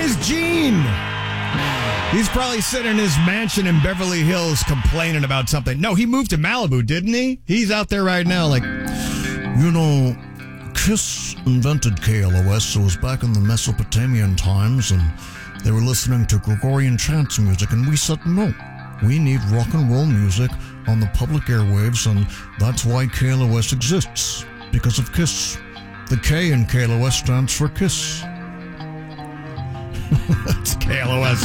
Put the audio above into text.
is Gene? He's probably sitting in his mansion in Beverly Hills complaining about something. No, he moved to Malibu, didn't he? He's out there right now like, you know, Kiss invented KLOS. It was back in the Mesopotamian times, and they were listening to Gregorian chant music, and we said, no, we need rock and roll music on the public airwaves, and that's why KLOS exists, because of Kiss. The K in KLOS stands for Kiss. it's KLOS.